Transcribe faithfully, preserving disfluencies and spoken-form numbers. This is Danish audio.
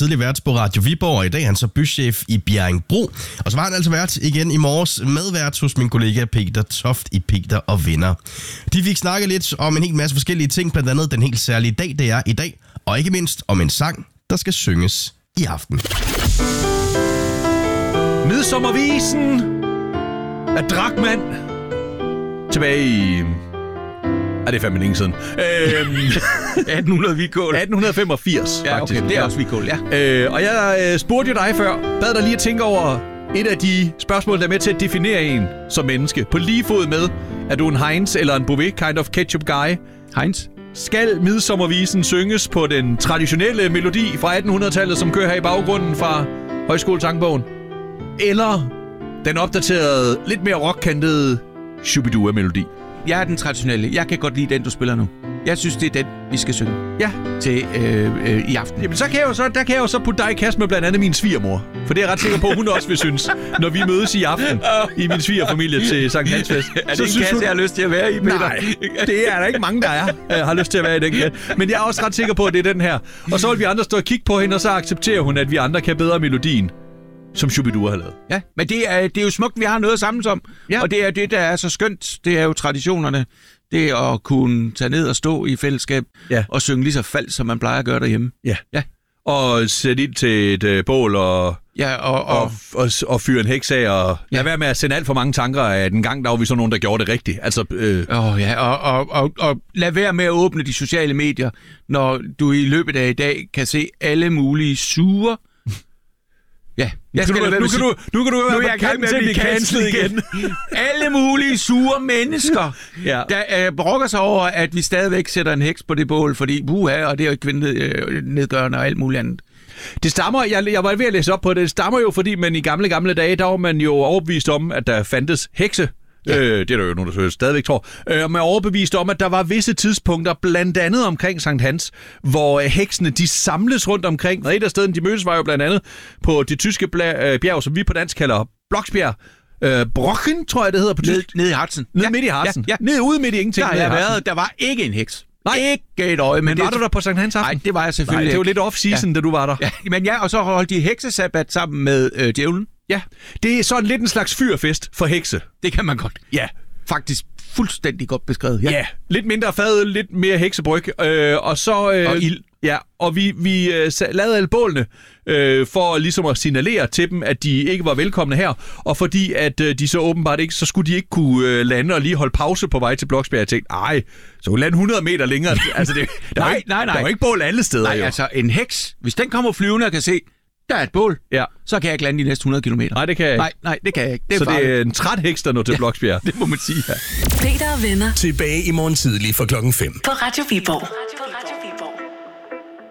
tidligere vært på Radio Viborg, og i dag er han så bychef i Bjerringbro. Og så var han altså vært igen i morges medvært hos min kollega Peter Toft i Peter og Venner. De fik snakket lidt om en hel masse forskellige ting, blandt andet den helt særlige dag, det er i dag, og ikke mindst om en sang, der skal synges i aften. Midsommervisen af Drachmann. Tilbage i... Ja, det er fandme længe siden. Øhm, atten hundrede Vikål. atten femogfirs, ja, faktisk. Okay, det er også Vikål, ja. Øh, og jeg øh, spurgte jo dig før, bad dig lige at tænke over et af de spørgsmål, der er med til at definere en som menneske. På lige fod med, er du en Heinz eller en Bouvet kind of ketchup guy? Heinz. Skal Midsommervisen synges på den traditionelle melodi fra attenhundredetallet, som kører her i baggrunden fra Højskolesangbogen? Eller den opdaterede, lidt mere rockkantede Shubidua-melodi? Jeg er den traditionelle. Jeg kan godt lide den, du spiller nu. Jeg synes, det er den, vi skal synge. Ja. Til øh, øh, i aften. Jamen, så kan jeg jo så, der kan jeg jo så putte dig i kast med blandt andet min svigermor. For det er jeg ret sikker på, at hun også vil synes, når vi mødes i aften i min svigerfamilie til Sankt Hans Fest. Er det så en kasse, hun... jeg har lyst til at være i, Peter? Nej, det er der ikke mange, der er, jeg har lyst til at være i den kasse. Men jeg er også ret sikker på, at det er den her. Og så vil vi andre stå og kigge på hende, og så accepterer hun, at vi andre kan bedre melodien, som Shubidua har lavet. Ja, men det er, det er jo smukt, vi har noget at samles om. Ja. Og det er det, der er så skønt. Det er jo traditionerne. Det er at kunne tage ned og stå i fællesskab, ja, og synge lige så falsk, som man plejer at gøre derhjemme. Ja. Ja. Og sætte ind til et øh, bål og, ja, og, og, og, og, og fyre en heks af. Og ja, lad være med at sende alt for mange tanker af den gang, der var vi så nogen, der gjorde det rigtigt. Altså, øh... oh, ja, og, og, og, og lad være med at åbne de sociale medier, når du i løbet af i dag kan se alle mulige sure... Ja, jeg nu, kan du, nu, kan du, nu kan du nu være kanten til at blive cancelet igen. Alle mulige sure mennesker, ja, der øh, brokker sig over, at vi stadigvæk sætter en heks på det bål, fordi buha, og det er jo kvindenedgørende og alt muligt andet. Det stammer, jeg, jeg var ved at læse op på det, det stammer jo, fordi man i gamle, gamle dage, der var man jo overbevist om, at der fandtes hekse. Ja. Øh, det er der jo nogen, der stadigvæk tror. Øh, man er overbevist om, at der var visse tidspunkter, blandt andet omkring Sankt Hans, hvor øh, heksene, de samles rundt omkring. Og et af stederne, de mødes, var jo blandt andet på det tyske bla- øh, bjerg, som vi på dansk kalder Bloksbjerg. Øh, Brocken, tror jeg, det hedder på tysk. Ned, ned i Harzen. Ned ja. midt i Harzen. Ja. Ja. Ned ude midt i ingenting. Der, jeg været, der var ikke en heks. Nej. Ikke et øje. Men, men var det... du der på Sankt Hans aften? Nej, det var jeg selvfølgelig. Nej, det var lidt off-season, ja, da du var der. Ja, men ja, og så holdt de heksesabbat sammen med øh, djævlen. Ja, det er sådan lidt en slags fyrfest for hekse. Det kan man godt. Ja. Faktisk fuldstændig godt beskrevet. Ja, ja, lidt mindre fad, lidt mere heksebryg, øh, og så... Øh, og ild. Ja, og vi, vi øh, lavede alle bålene øh, for ligesom at signalere til dem, at de ikke var velkomne her, og fordi at øh, de så åbenbart ikke, så skulle de ikke kunne øh, lande og lige holde pause på vej til Bloksbjerg. Jeg tænkte, ej, så kunne lande hundrede meter længere. Altså, det, der nej, ikke, nej, nej. Der var ikke bål alle steder. Nej, jo. altså en heks, hvis den kommer flyvende og kan se, der er et bål, ja, så kan jeg ikke lande de næste hundrede kilometer. Nej, det kan jeg ikke. Nej, nej, det kan jeg ikke. Det er så farligt. det er en træt heks, der når til ja, Bloksbjerg. Det må man sige, ja. Peter og Venner. Tilbage i morgen tidlig fra klokken fem. På Radio Viborg.